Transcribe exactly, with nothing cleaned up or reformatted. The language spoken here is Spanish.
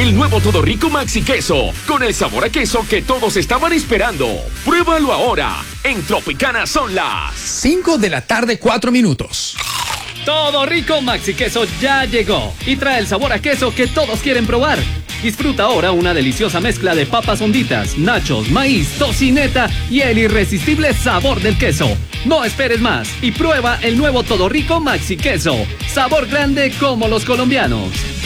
el nuevo Todo Rico Maxi Queso, con el sabor a queso que todos estaban esperando. Pruébalo ahora. En Tropicana son las cinco de la tarde, cuatro minutos. Todo Rico Maxi Queso ya llegó y trae el sabor a queso que todos quieren probar. Disfruta ahora una deliciosa mezcla de papas honditas, nachos, maíz, tocineta y el irresistible sabor del queso. No esperes más y prueba el nuevo Todo Rico Maxi Queso. Sabor grande como los colombianos.